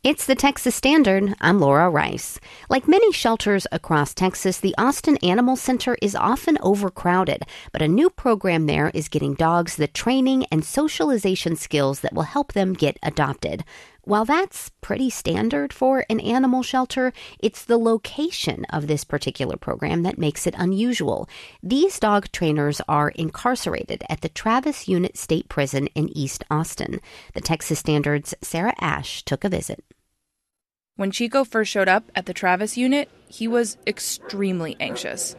It's the Texas Standard. I'm Laura Rice. Like many shelters across Texas, the Austin Animal Center is often overcrowded, but a new program there is getting dogs the training and socialization skills that will help them get adopted. While that's pretty standard for an animal shelter, it's the location of this particular program that makes it unusual. These dog trainers are incarcerated at the Travis Unit State Prison in East Austin. The Texas Standard's Sarah Ash took a visit. When Chico first showed up at the Travis unit, he was extremely anxious.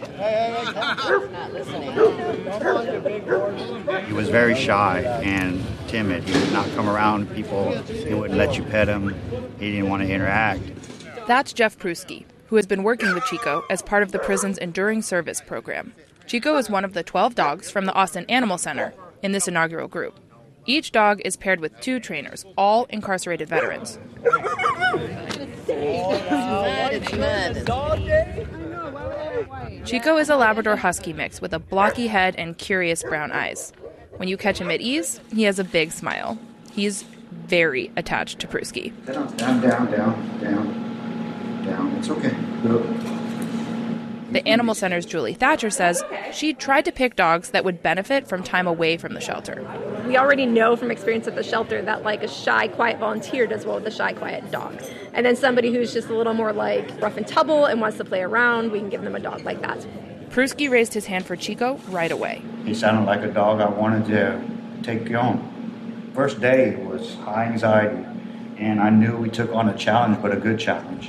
He was very shy and timid. He would not come around people. He wouldn't let you pet him. He didn't want to interact. That's Jeff Pruski, who has been working with Chico as part of the prison's Enduring Service program. Chico is one of the 12 dogs from the Austin Animal Center in this inaugural group. Each dog is paired with 2 trainers, all incarcerated veterans. Chico is a Labrador Husky mix with a blocky head and curious brown eyes. When you catch him at ease, he has a big smile. He's very attached to Pruski. Down. It's okay. Look. The Animal Center's Julie Thatcher says she tried to pick dogs that would benefit from time away from the shelter. We already know from experience at the shelter that like a shy, quiet volunteer does well with a shy, quiet dog. And then somebody who's just a little more like rough and tumble and wants to play around, we can give them a dog like that. Pruski raised his hand for Chico right away. He sounded like a dog I wanted to take on. First day was high anxiety, and I knew we took on a challenge, but a good challenge.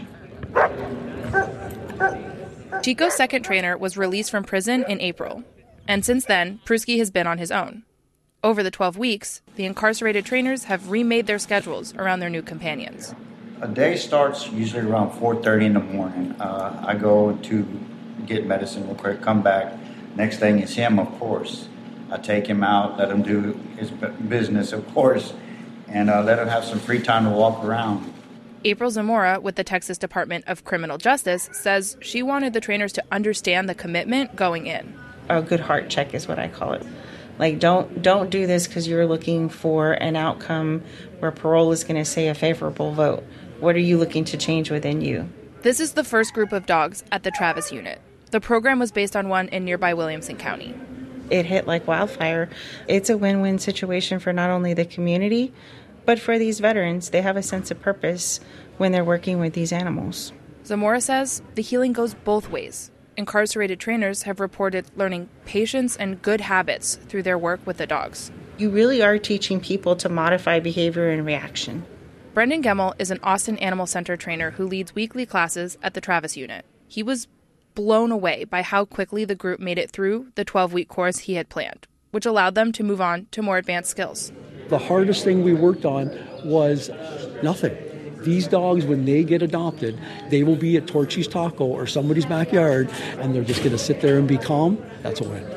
Chico's second trainer was released from prison in April, and since then, Pruski has been on his own. Over the 12 weeks, the incarcerated trainers have remade their schedules around their new companions. A day starts usually around 4:30 in the morning. I go to get medicine real quick, come back. Next thing is him, of course. I take him out, let him do his business, of course, and let him have some free time to walk around. April Zamora with the Texas Department of Criminal Justice says she wanted the trainers to understand the commitment going in. A good heart check is what I call it. Like, don't do this because you're looking for an outcome where parole is going to say a favorable vote. What are you looking to change within you? This is the first group of dogs at the Travis unit. The program was based on one in nearby Williamson County. It hit like wildfire. It's a win-win situation for not only the community, but for these veterans. They have a sense of purpose when they're working with these animals. Zamora says the healing goes both ways. Incarcerated trainers have reported learning patience and good habits through their work with the dogs. You really are teaching people to modify behavior and reaction. Brendan Gemmel is an Austin Animal Center trainer who leads weekly classes at the Travis unit. He was blown away by how quickly the group made it through the 12-week course he had planned, which allowed them to move on to more advanced skills. The hardest thing we worked on was nothing. These dogs, when they get adopted, they will be at Torchy's Taco or somebody's backyard, and they're just going to sit there and be calm. That's a win.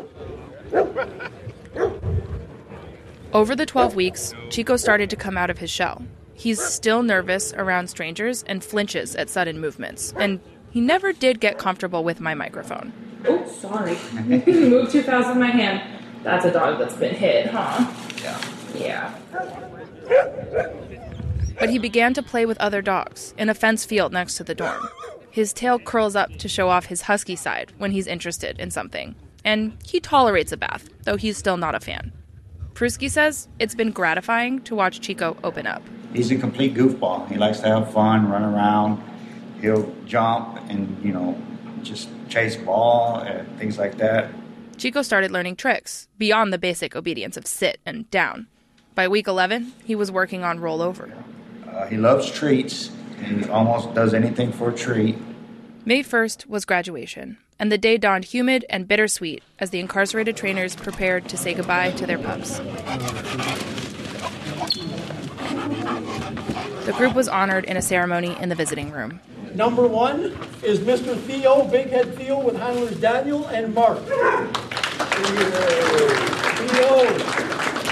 Over the 12 weeks, Chico started to come out of his shell. He's still nervous around strangers and flinches at sudden movements, and he never did get comfortable with my microphone. Oh, sorry. Moved too fast with my hand. That's a dog that's been hit, huh? Yeah. But he began to play with other dogs in a fence field next to the dorm. His tail curls up to show off his husky side when he's interested in something. And he tolerates a bath, though he's still not a fan. Pruski says it's been gratifying to watch Chico open up. He's a complete goofball. He likes to have fun, run around. He'll jump and, just chase ball and things like that. Chico started learning tricks beyond the basic obedience of sit and down. By week 11, he was working on rollover. He loves treats. He almost does anything for a treat. May 1st was graduation, and the day dawned humid and bittersweet as the incarcerated trainers prepared to say goodbye to their pups. The group was honored in a ceremony in the visiting room. Number 1 is Mr. Theo, Big Head Theo, with handlers Daniel and Mark. Theo.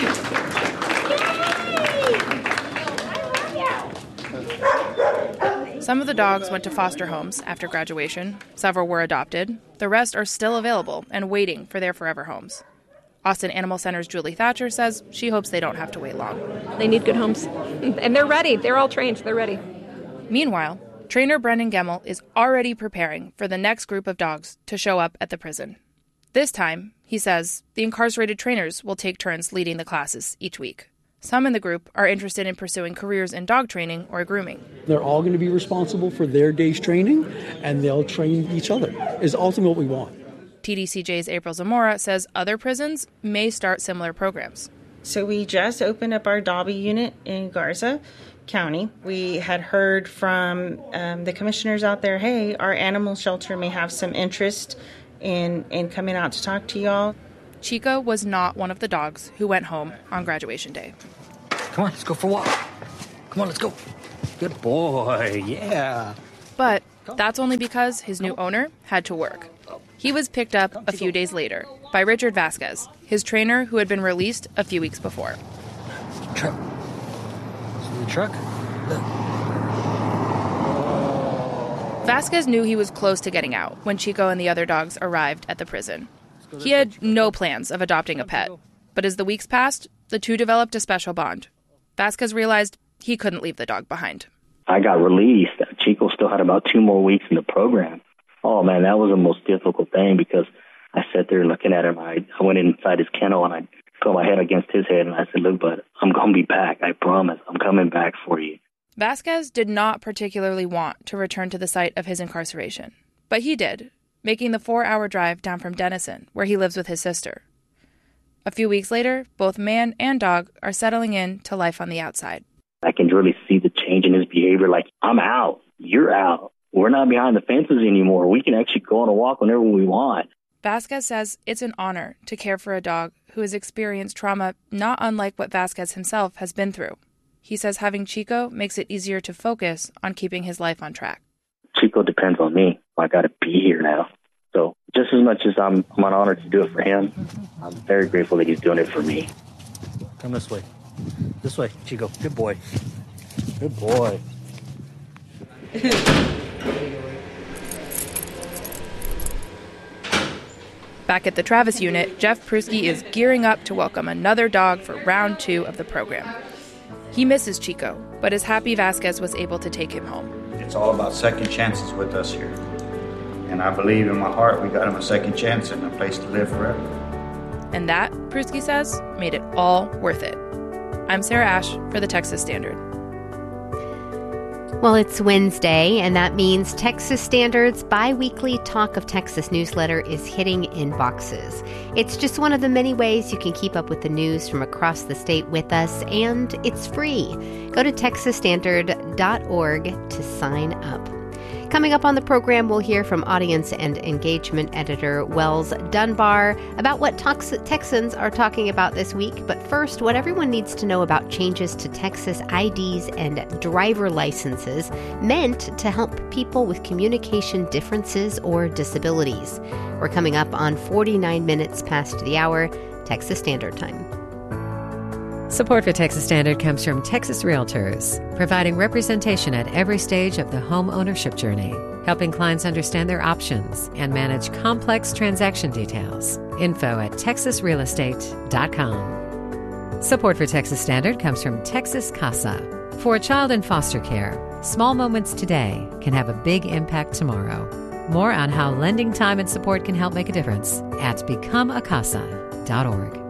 Some of the dogs went to foster homes after graduation. Several were adopted. The rest are still available and waiting for their forever homes. Austin Animal Center's Julie Thatcher says she hopes they don't have to wait long. They need good homes. And they're ready. They're all trained. They're ready. Meanwhile, trainer Brendan Gemmel is already preparing for the next group of dogs to show up at the prison. This time, he says, the incarcerated trainers will take turns leading the classes each week. Some in the group are interested in pursuing careers in dog training or grooming. They're all going to be responsible for their day's training, and they'll train each other, is ultimately what we want. TDCJ's April Zamora says other prisons may start similar programs. So we just opened up our Dobby unit in Garza County. We had heard from the commissioners out there, hey, our animal shelter may have some interest in coming out to talk to y'all. Chico was not one of the dogs who went home on graduation day. Come on, let's go for a walk. Come on, let's go. Good boy, yeah. But that's only because his new owner had to work. He was picked up a few days later by Richard Vasquez, his trainer who had been released a few weeks before. Truck. See the truck? Look. Vasquez knew he was close to getting out when Chico and the other dogs arrived at the prison. He had no plans of adopting a pet, but as the weeks passed, the two developed a special bond. Vasquez realized he couldn't leave the dog behind. I got released. Chico still had about 2 more weeks in the program. Oh, man, that was the most difficult thing because I sat there looking at him. I went inside his kennel and I put my head against his head and I said, look, bud, I'm going to be back. I promise. I'm coming back for you. Vasquez did not particularly want to return to the site of his incarceration, but he did, making the 4-hour drive down from Denison, where he lives with his sister. A few weeks later, both man and dog are settling in to life on the outside. I can really see the change in his behavior. Like, I'm out. You're out. We're not behind the fences anymore. We can actually go on a walk whenever we want. Vasquez says it's an honor to care for a dog who has experienced trauma not unlike what Vasquez himself has been through. He says having Chico makes it easier to focus on keeping his life on track. Chico depends on me. I got to be here now. So just as much as I'm an honor to do it for him, I'm very grateful that he's doing it for me. Come this way. This way, Chico. Good boy. Good boy. Back at the Travis unit, Jeff Prusky is gearing up to welcome another dog for round 2 of the program. He misses Chico, but is happy Vasquez was able to take him home. It's all about second chances with us here. And I believe in my heart we got him a second chance and a place to live forever. And that, Prusky says, made it all worth it. I'm Sarah Ash for the Texas Standard. Well, it's Wednesday, and that means Texas Standard's bi-weekly Talk of Texas newsletter is hitting inboxes. It's just one of the many ways you can keep up with the news from across the state with us, and it's free. Go to texasstandard.org to sign up. Coming up on the program, we'll hear from audience and engagement editor Wells Dunbar about what Texans are talking about this week. But first, what everyone needs to know about changes to Texas IDs and driver licenses meant to help people with communication differences or disabilities. We're coming up on 49 minutes past the hour, Texas Standard Time. Support for Texas Standard comes from Texas Realtors, providing representation at every stage of the home ownership journey, helping clients understand their options and manage complex transaction details. Info at texasrealestate.com. Support for Texas Standard comes from Texas Casa. For a child in foster care, small moments today can have a big impact tomorrow. More on how lending time and support can help make a difference at becomeacasa.org.